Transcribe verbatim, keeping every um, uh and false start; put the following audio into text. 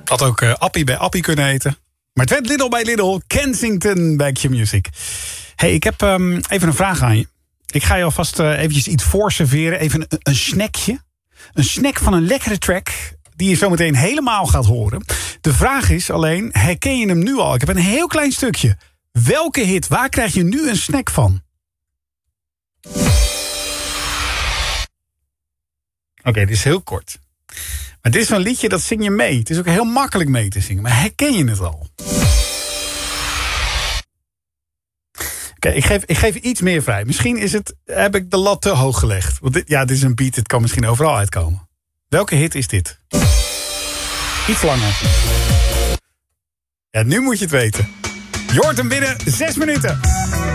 Had ook uh, Appie bij Appie kunnen heten. Maar het werd Little by Little, Kensington bij Q-Music. Hey, ik heb um, even een vraag aan je. Ik ga je alvast uh, eventjes iets voorserveren. Even een, een snackje. Een snack van een lekkere track die je zometeen helemaal gaat horen. De vraag is alleen, herken je hem nu al? Ik heb een heel klein stukje. Welke hit, waar krijg je nu een snack van? Oké, okay, dit is heel kort. Maar dit is zo'n liedje, dat zing je mee. Het is ook heel makkelijk mee te zingen. Maar herken je het al? Oké, okay, ik, geef, ik geef iets meer vrij. Misschien is het, heb ik de lat te hoog gelegd. Want dit, ja, dit is een beat, het kan misschien overal uitkomen. Welke hit is dit? Iets langer. Ja, nu moet je het weten. Je hoort hem binnen zes minuten.